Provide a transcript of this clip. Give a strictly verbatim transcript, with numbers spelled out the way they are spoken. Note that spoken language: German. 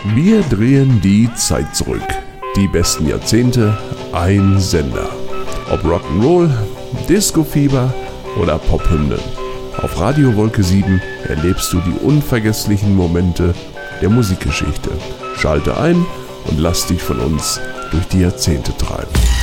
Wir drehen die Zeit zurück. Die besten Jahrzehnte, ein Sender. Ob Rock'n'Roll, Disco-Fieber oder Pophymnen. Auf Radio Wolke sieben erlebst du die unvergesslichen Momente der Musikgeschichte. Schalte ein und lass dich von uns durch die Jahrzehnte treiben.